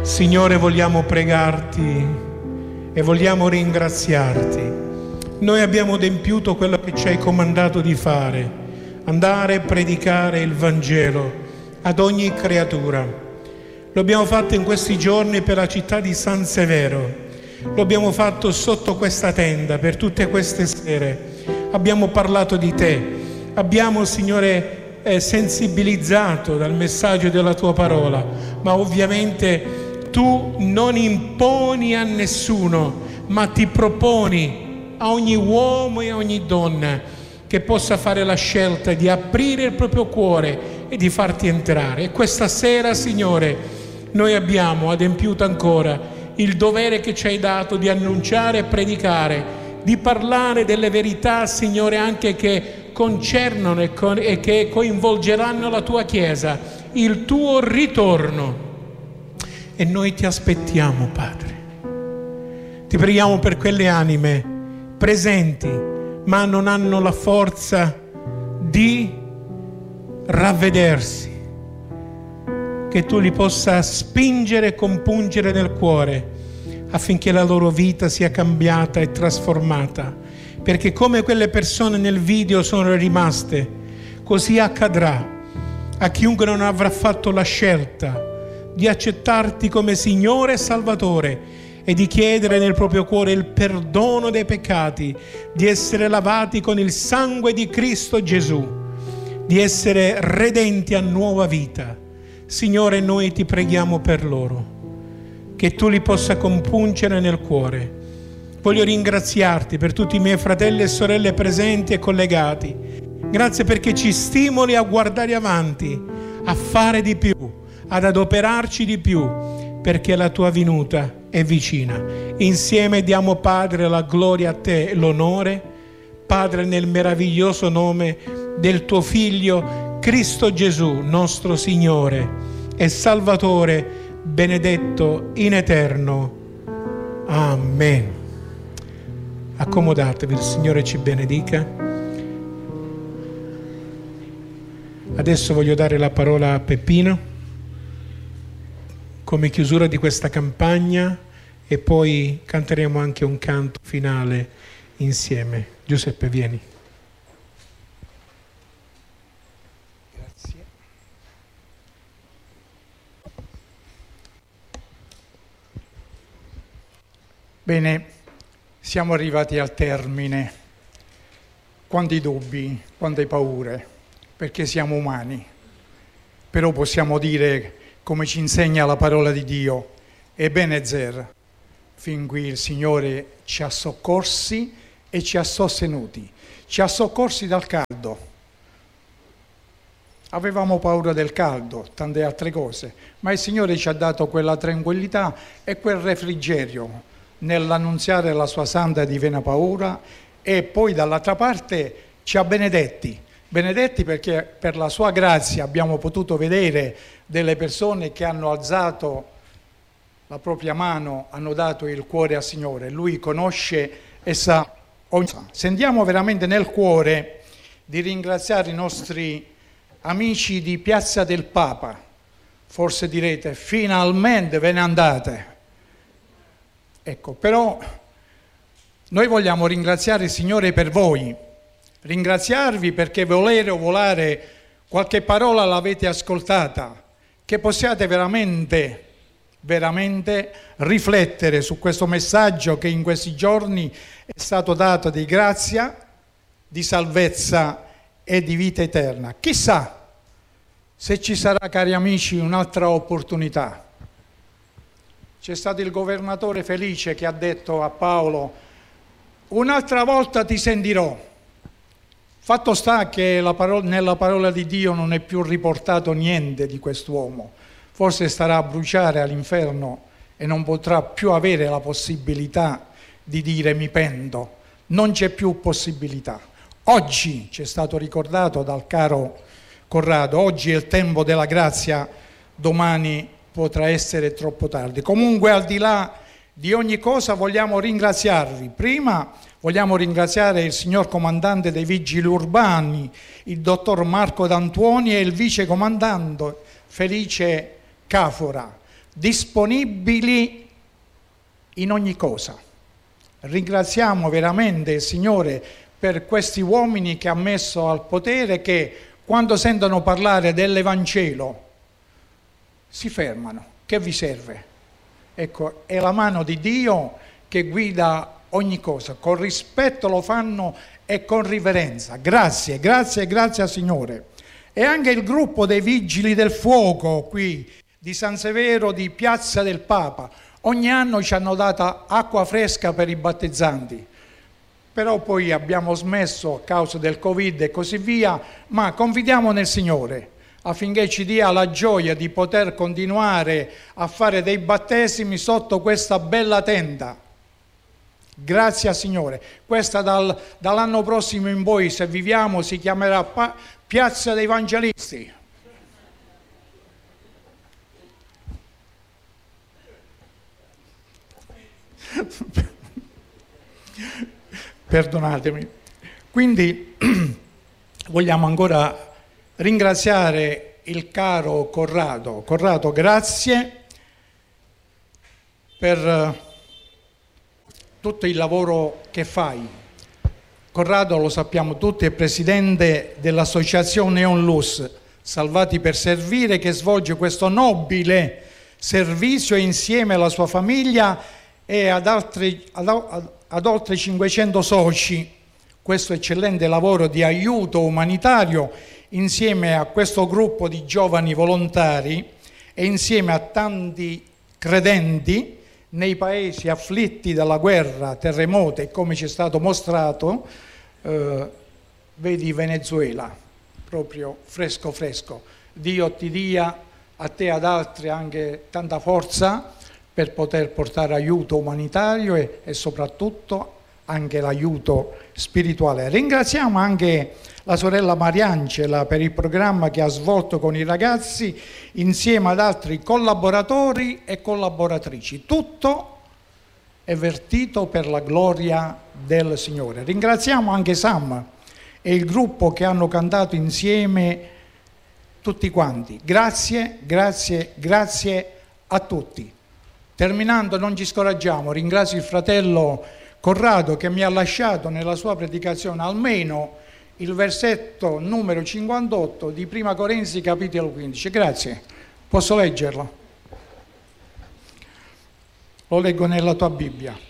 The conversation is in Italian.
Signore, vogliamo pregarti e vogliamo ringraziarti. Noi abbiamo adempiuto quello che ci hai comandato di fare, andare a predicare il Vangelo ad ogni creatura. Lo abbiamo fatto in questi giorni per la città di San Severo, lo abbiamo fatto sotto questa tenda per tutte queste sere. Abbiamo parlato di te, abbiamo, Signore, sensibilizzato dal messaggio della tua parola, ma ovviamente tu non imponi a nessuno, ma ti proponi a ogni uomo e a ogni donna che possa fare la scelta di aprire il proprio cuore e di farti entrare. E questa sera, Signore, noi abbiamo adempiuto ancora il dovere che ci hai dato di annunciare e predicare, di parlare delle verità, Signore, anche che concernono e che coinvolgeranno la tua Chiesa, il tuo ritorno. E noi ti aspettiamo, Padre. Ti preghiamo per quelle anime presenti, ma non hanno la forza di ravvedersi, che tu li possa spingere e compungere nel cuore affinché la loro vita sia cambiata e trasformata, perché come quelle persone nel video sono rimaste, così accadrà a chiunque non avrà fatto la scelta di accettarti come Signore e Salvatore e di chiedere nel proprio cuore il perdono dei peccati, di essere lavati con il sangue di Cristo Gesù, di essere redenti a nuova vita. Signore, noi ti preghiamo per loro, che tu li possa compungere nel cuore. Voglio ringraziarti per tutti i miei fratelli e sorelle presenti e collegati. Grazie perché ci stimoli a guardare avanti, a fare di più, ad adoperarci di più, perché la tua venuta è vicina. Insieme diamo, Padre, la gloria a te e l'onore, Padre, nel meraviglioso nome del tuo Figlio Cristo Gesù, nostro Signore e Salvatore, benedetto in eterno. Amen. Accomodatevi, il Signore ci benedica. Adesso voglio dare la parola a Peppino come chiusura di questa campagna e poi canteremo anche un canto finale insieme. Giuseppe, vieni. Grazie. Bene, siamo arrivati al termine. Quanti dubbi, quante paure, perché siamo umani. Però possiamo dire, come ci insegna la parola di Dio, Ebenezer, fin qui il Signore ci ha soccorsi e ci ha sostenuti, ci ha soccorsi dal caldo. Avevamo paura del caldo, tante altre cose, ma il Signore ci ha dato quella tranquillità e quel refrigerio nell'annunziare la sua santa e divina paura, e poi dall'altra parte ci ha benedetti perché per la sua grazia abbiamo potuto vedere delle persone che hanno alzato la propria mano, hanno dato il cuore al Signore. Lui conosce e sa. Sentiamo veramente nel cuore di ringraziare i nostri amici di Piazza del Papa. Forse direte, finalmente ve ne andate. Ecco, però noi vogliamo ringraziare il Signore per voi, ringraziarvi perché volere o volare qualche parola l'avete ascoltata, che possiate veramente riflettere su questo messaggio che in questi giorni è stato dato di grazia, di salvezza e di vita eterna. Chissà se ci sarà, cari amici, un'altra opportunità. C'è stato il governatore Felice che ha detto a Paolo: un'altra volta ti sentirò. Fatto sta che nella parola di Dio non è più riportato niente di quest'uomo. Forse starà a bruciare all'inferno e non potrà più avere la possibilità di dire mi pento. Non c'è più possibilità. Oggi ci è stato ricordato dal caro Corrado, oggi è il tempo della grazia, domani potrà essere troppo tardi. Comunque, al di là di ogni cosa, vogliamo ringraziarvi. Prima vogliamo ringraziare il signor comandante dei vigili urbani, il dottor Marco D'Antuoni, e il vice comandante Felice Cafora. disponibili in ogni cosa. Ringraziamo veramente il Signore per questi uomini che ha messo al potere, che quando sentono parlare dell'Evangelo si fermano. Che vi serve? Ecco, è la mano di Dio che guida ogni cosa. Con rispetto lo fanno e con riverenza. Grazie, grazie, grazie al Signore. E anche il gruppo dei Vigili del Fuoco qui di San Severo di Piazza del Papa. Ogni anno ci hanno dato acqua fresca per i battezzanti. Però poi abbiamo smesso a causa del Covid e così via, ma confidiamo nel Signore affinché ci dia la gioia di poter continuare a fare dei battesimi sotto questa bella tenda. Grazie al Signore. Questa dall'anno prossimo in poi, se viviamo, si chiamerà Piazza dei Evangelisti. Perdonatemi. Quindi vogliamo ancora ringraziare il caro Corrado. Corrado, grazie per tutto il lavoro che fai. Corrado, lo sappiamo tutti, è presidente dell'associazione Onlus, Salvati per Servire, che svolge questo nobile servizio insieme alla sua famiglia e ad oltre 500 soci. Questo eccellente lavoro di aiuto umanitario insieme a questo gruppo di giovani volontari e insieme a tanti credenti nei paesi afflitti dalla guerra, terremoti e come ci è stato mostrato, vedi Venezuela, proprio fresco fresco. Dio ti dia a te e ad altri anche tanta forza per poter portare aiuto umanitario e soprattutto anche l'aiuto spirituale. Ringraziamo anche la sorella Mariangela per il programma che ha svolto con i ragazzi insieme ad altri collaboratori e collaboratrici. Tutto è vertito per la gloria del Signore. Ringraziamo anche Sam e il gruppo che hanno cantato insieme tutti quanti. Grazie, grazie, grazie a tutti. Terminando, non ci scoraggiamo, ringrazio il fratello Corrado che mi ha lasciato nella sua predicazione almeno il versetto numero 58 di Prima Corinzi capitolo 15. Grazie, posso leggerlo? Lo leggo nella tua Bibbia.